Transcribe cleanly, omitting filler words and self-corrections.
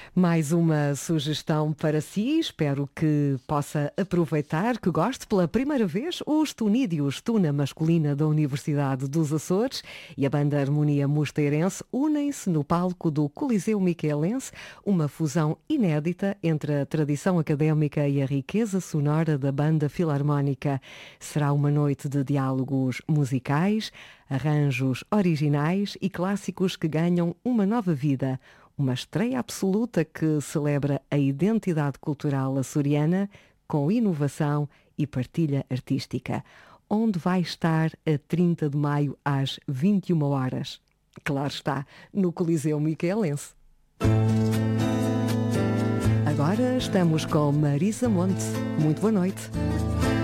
Mais uma sugestão para si, espero que possa aproveitar, que goste pela primeira vez os Tunídeos, Tuna Masculina da Universidade dos Açores e a Banda Harmonia Mosteirense unem-se no palco do Coliseu Miquelense, uma fusão inédita entre a tradição académica e a riqueza sonora da Banda Filarmónica. Será uma noite de diálogos musicais, arranjos originais e clássicos que ganham uma nova vida. Uma estreia absoluta que celebra a identidade cultural açoriana com inovação e partilha artística. Onde vai estar a 30 de maio às 21 horas? Claro está, no Coliseu Miquelense. Agora estamos com Marisa Monte. Muito boa noite.